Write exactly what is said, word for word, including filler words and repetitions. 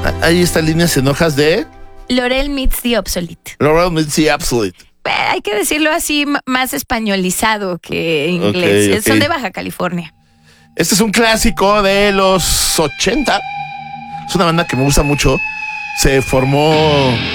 Ahí está Líneas en Hojas de Laurel Meets the Obsolete. Laurel Meets the Obsolete. Eh, Hay que decirlo así, m- más españolizado que inglés. Ok, Eh, ok. Son de Baja California. Este es un clásico de los ochenta. Es una banda que me gusta mucho. Se formó